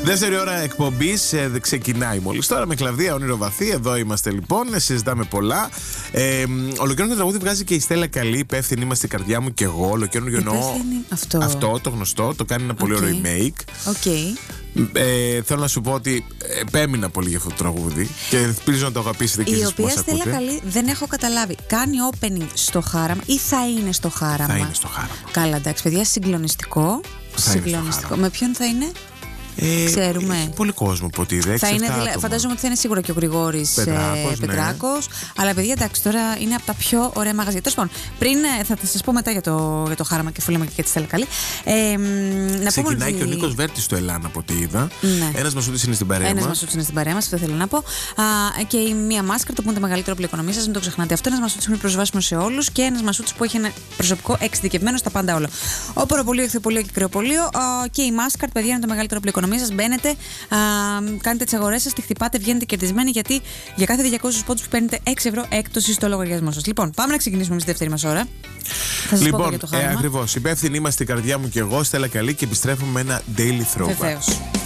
Δεύτερη ώρα εκπομπής ξεκινάει μόλις τώρα με Κλαβδία Όνειρο Βαθύ. Εδώ είμαστε λοιπόν, συζητάμε πολλά. Ολοκαίρινο τραγούδι βγάζει και η Στέλλα Καλή, υπεύθυνη είμαστε η καρδιά μου και εγώ. Ολοκαίρινο εννοώ αυτό το γνωστό, το κάνει ένα πολύ ωραίο remake. Θέλω να σου πω ότι επέμεινα πολύ για αυτό το τραγούδι και ελπίζω να το αγαπήσετε και εσείς που μας ακούτε. Η οποία Στέλλα Καλή δεν έχω καταλάβει. Κάνει opening στο Χάραμα ή θα είναι στο Χάραμα? Θα είναι στο Χάραμα. Καλά, εντάξει, παιδιά, συγκλονιστικό. Με ποιον θα είναι? Ξέρουμε. Πολύ κόσμο από ό,τι είδε. Φαντάζομαι ότι θα είναι σίγουρα και ο Γρηγόρης Πετράκος. Ναι. Αλλά παιδιά, εντάξει, τώρα είναι από τα πιο ωραία μαγαζιά. Τέλος πάντων, πριν θα σας πω μετά για το Χάραμα και αφού λέμε και για τη Στέλλα Καλή. Ξεκινάει και ο Νίκος Βέρτης στο Ελλάν από ό,τι είδα. Ναι. Ένας Μασούτης είναι στην παρέα μας. Αυτό θέλω να πω. Και η Μία Μάσκαρτα που είναι το μεγαλύτερο πλειοκτονομία σας, μην το ξεχνάτε αυτό. Ένας Μασούτης που είναι προσβάσιμο σε όλους και ένας Μασούτης που έχει ένα προσωπικό εξειδικευμένο στα πάντα όλα. Όποροπολείο, ηχθιοπολείο και κρεοπολείο. Και η Μάσκαρτα, παιδιά, είναι το μεγαλύτερο πλειοκτονομία σας. Μπαίνετε, κάνετε τις αγορές σας, τη χτυπάτε, βγαίνετε κερδισμένοι γιατί για κάθε 200 πόντους που παίρνετε 6 ευρώ έκπτωση στο λογαριασμό σας. Λοιπόν, πάμε να ξεκινήσουμε στη δεύτερη μας ώρα. Θα σας πω για το Χάραμα. Ακριβώς. Υπεύθυνοι είμαστε η καρδιά μου και εγώ, Στέλλα Καλή, και επιστρέφουμε με ένα daily throwback. Βεβαίως.